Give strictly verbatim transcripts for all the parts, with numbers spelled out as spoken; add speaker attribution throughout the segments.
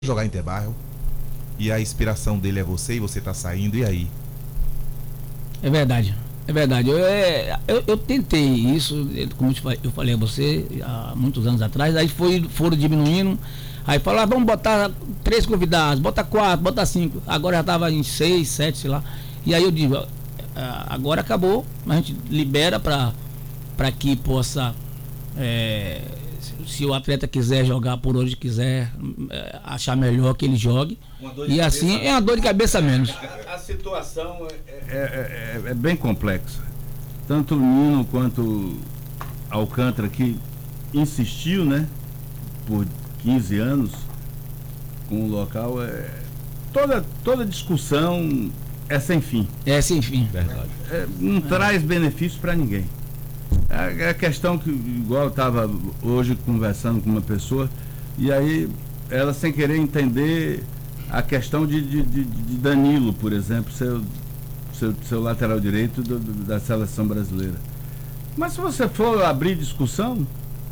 Speaker 1: jogar Interbairro e a inspiração dele é você e você tá saindo, e aí?
Speaker 2: É verdade, é verdade. Eu, é, eu, eu tentei isso, como eu falei a você, há muitos anos atrás, aí foi, foram diminuindo, aí falaram, ah, vamos botar três convidados, bota quatro, bota cinco, agora já estava em seis, sete, sei lá, e aí eu digo, agora acabou, a gente libera para para que possa, é, se o atleta quiser jogar por onde quiser, é, achar melhor que ele jogue, e assim é uma dor de cabeça menos.
Speaker 3: A situação é, é, é, é bem complexa. Tanto o Nino quanto Alcântara, que insistiu, né, por quinze anos com o local, é, toda, toda discussão é sem fim.
Speaker 2: É sem fim.
Speaker 3: Verdade. É, não é. Traz benefício para ninguém. É a questão que, igual eu estava hoje conversando com uma pessoa, e aí ela, sem querer entender a questão de, de, de, de Danilo, por exemplo, seu, seu, seu lateral direito do, do, da seleção brasileira. Mas se você for abrir discussão,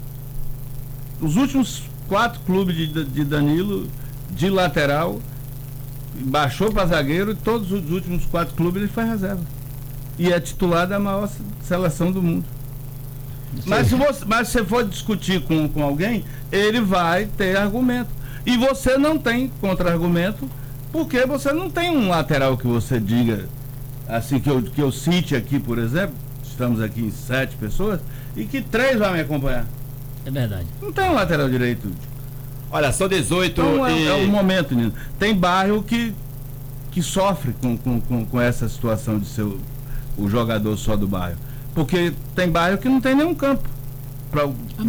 Speaker 3: os últimos quatro clubes de, de Danilo, de lateral, baixou para zagueiro, e todos os últimos quatro clubes ele foi reserva. E é titular da maior seleção do mundo. Mas se, você, mas se você for discutir com, com alguém, ele vai ter argumento. E você não tem contra-argumento, porque você não tem um lateral que você diga, assim, que eu, que eu cite aqui, por exemplo, estamos aqui em sete pessoas, e que três vão me acompanhar.
Speaker 2: É verdade.
Speaker 3: Não tem um lateral direito.
Speaker 4: Olha, são dezoito
Speaker 3: então,
Speaker 4: e...
Speaker 3: é, é o momento, Nino. Tem bairro que, que sofre com, com, com, com essa situação de ser o, o jogador só do bairro. Porque tem bairro que não tem nenhum campo para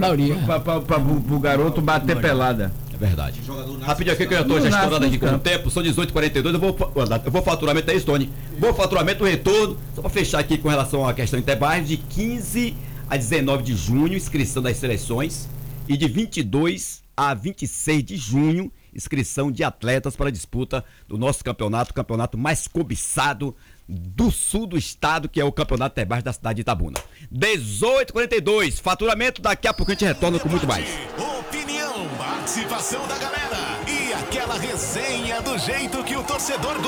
Speaker 3: o garoto bater pelada.
Speaker 4: É verdade. Rapidinho aqui que eu já estou já estourando aqui com o tempo, são dezoito e quarenta e dois, eu vou, eu vou faturamento, é isso, Tony? Vou faturamento, retorno, só para fechar aqui com relação à questão Interbairro, de quinze a dezenove de junho, inscrição das seleções, e de vinte e dois a vinte e seis de junho, inscrição de atletas para a disputa do nosso campeonato, o campeonato mais cobiçado do sul do estado, que é o Campeonato Interbairro da cidade de Itabuna. dezoito e quarenta e dois, faturamento, daqui a pouco a gente retorna com muito mais.
Speaker 5: Opinião, participação da galera e aquela resenha do jeito que o torcedor gosta.